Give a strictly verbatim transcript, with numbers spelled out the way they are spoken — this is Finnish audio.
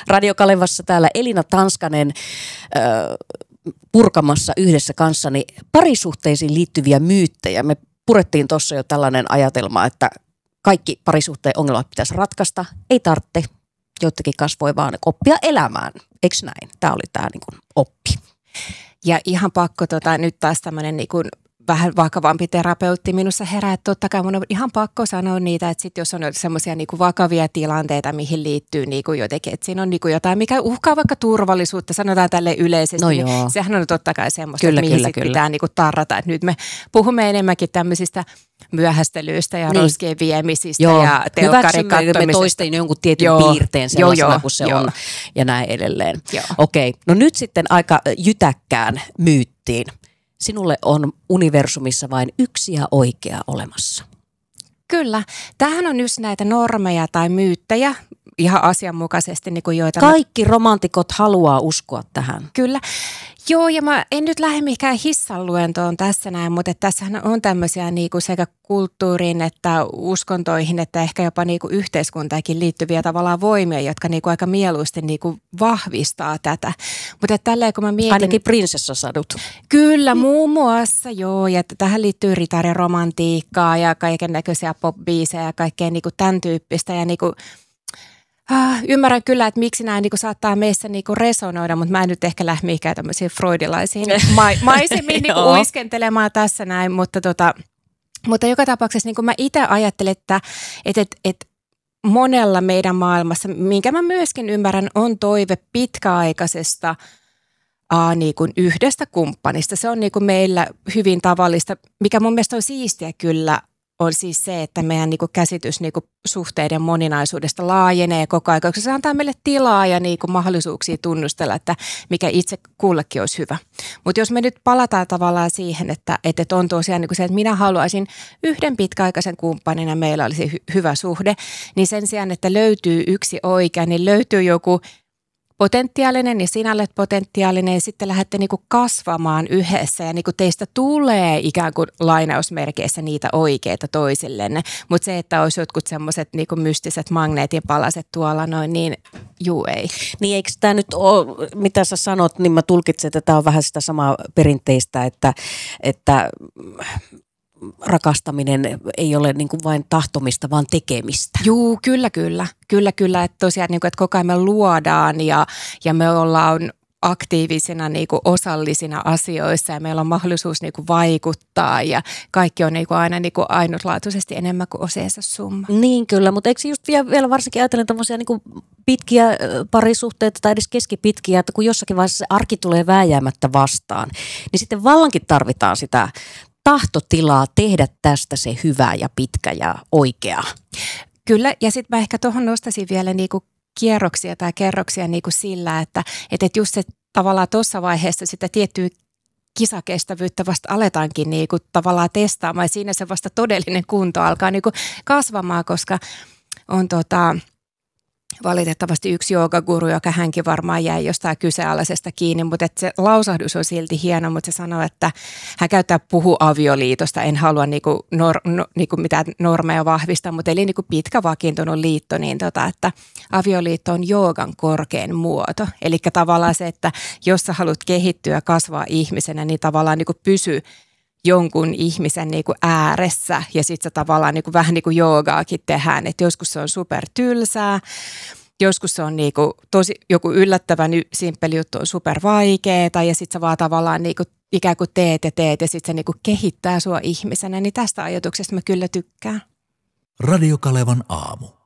Radio Kalevassa täällä Elina Tanskanen äh, purkamassa yhdessä kanssani parisuhteisiin liittyviä myyttejä. Me purettiin tuossa jo tällainen ajatelma, että kaikki parisuhteen ongelmat pitäisi ratkaista. Ei tarvitse, joidenkin kanssa voi vaan oppia elämään. Eikö näin? Tämä oli tämä niin kuin oppi. Ja ihan pakko tota, nyt taas tämmöinen niin kuin vähän vakavampi terapeutti minussa herää, että totta kai mun on ihan pakko sanoa niitä, että sit jos on semmoisia niinku vakavia tilanteita, mihin liittyy niinku jotenkin, että siinä on niinku jotain, mikä uhkaa vaikka turvallisuutta, sanotaan tälle yleisesti, no niin sehän on totta kai semmoista, kyllä, että mihin kyllä, sit kyllä. pitää niinku tarrata, että nyt me puhumme enemmänkin tämmöisistä myöhästelyistä ja niin. roskien viemisistä joo. ja telkkarin kattomisesta. Me toistain jonkun tietyn joo. piirteen sellaisena joo, kuin se joo. on ja näin edelleen. Joo. Okei, no nyt sitten aika jytäkkään myyttiin. Sinulle on universumissa vain yksi ja oikea olemassa. Kyllä. Tämähän on just näitä normeja tai myyttejä ihan asianmukaisesti, niin kuin joita... Kaikki romantikot haluaa uskoa tähän. Kyllä. Joo, ja mä en nyt lähde mihinkään hissanluentoon tässä näin, mutta tässähän on tämmöisiä niinku sekä kulttuuriin että uskontoihin, että ehkä jopa niinku yhteiskuntaakin liittyviä tavallaan voimia, jotka niinku aika mieluusti niinku vahvistaa tätä. Mutta tälleen kun mä mietin... Ainakin prinsessasadut. Kyllä, muun muassa, joo, ja tähän liittyy ritariromantiikkaa ja kaiken näköisiä pop-biisejä ja kaikkea niinku tämän tyyppistä ja niinku... Ah, ymmärrän kyllä, että miksi nämä niin kuin, saattaa meissä niin kuin, resonoida, mutta mä en nyt ehkä lähde mihinkään tämmöisiin freudilaisiin ma- maisemiin niin kuin, uiskentelemaan tässä näin, mutta, tota, mutta joka tapauksessa niin kuin mä itse ajattelen, että, että, että, että monella meidän maailmassa, minkä mä myöskin ymmärrän, on toive pitkäaikaisesta aa, niin kuin yhdestä kumppanista. Se on niin kuin meillä hyvin tavallista, mikä mun mielestä on siistiä kyllä, on siis se, että meidän niinku käsitys niinku suhteiden moninaisuudesta laajenee koko ajan, koska se antaa meille tilaa ja niinku mahdollisuuksia tunnustella, että mikä itse kullekin olisi hyvä. Mutta jos me nyt palataan tavallaan siihen, että, että on tosiaan niinku se, että minä haluaisin yhden pitkäaikaisen kumppanin ja meillä olisi hy- hyvä suhde, niin sen sijaan, että löytyy yksi oikea, niin löytyy joku potentiaalinen ja sinä olet potentiaalinen ja sitten lähdette niinku kasvamaan yhdessä ja niinku teistä tulee ikään kuin lainausmerkeissä niitä oikeita toisillenne. Mutta se, että olisi jotkut semmoiset niinku mystiset magneetin palaset tuolla noin, niin juu ei. Niin eikö tämä nyt ole, mitä sä sanot, niin mä tulkitsen, että tämä on vähän sitä samaa perinteistä, että, että rakastaminen ei ole niin kuin vain tahtomista, vaan tekemistä. Juu, kyllä, kyllä. Kyllä, kyllä. Että tosiaan, niin kuin, että koko ajan me luodaan ja, ja me ollaan aktiivisina niin kuin osallisina asioissa ja meillä on mahdollisuus niin kuin vaikuttaa ja kaikki on niin kuin aina niin kuin ainutlaatuisesti enemmän kuin oseensa summa. Niin kyllä, mutta eikö just vielä varsinkin ajatellen tämmöisiä niin kuin pitkiä parisuhteita tai edes keskipitkiä, että kun jossakin vaiheessa se arki tulee vääjäämättä vastaan, niin sitten vallankin tarvitaan sitä tahtotilaa tehdä tästä se hyvä ja pitkä ja oikea. Kyllä, ja sitten mä ehkä tuohon nostaisin vielä niinku kierroksia tai kerroksia niinku sillä, että et just se tavallaan tuossa vaiheessa sitä tiettyä kisakestävyyttä vasta aletaankin niinku tavallaan testaamaan ja siinä se vasta todellinen kunto alkaa niinku kasvamaan, koska on tota... valitettavasti yksi joogaguru, joka hänkin varmaan jäi jostain kyseenalaisesta kiinni, mutta että se lausahdus on silti hieno, mutta se sanoo, että hän käyttää puhu avioliitosta, en halua niinku nor, no, niinku mitään normeja vahvistaa, mutta eli niinku pitkä vakiintunut liitto, niin tota, että avioliitto on joogan korkein muoto. Eli tavallaan se, että jos sä haluat kehittyä ja kasvaa ihmisenä, niin tavallaan niinku pysy jonkun ihmisen niinku ääressä ja sitten se tavallaan niinku vähän niin kuin joogaakin tehdään, että joskus se on super tylsää, joskus se on niinku tosi joku yllättävän simppeli juttu on super vaikeeta ja sitten sä vaan tavallaan niinku ikään kuin teet ja teet ja sitten se niinku kehittää sua ihmisenä, niin tästä ajatuksesta mä kyllä tykkään. Radio Kalevan aamu.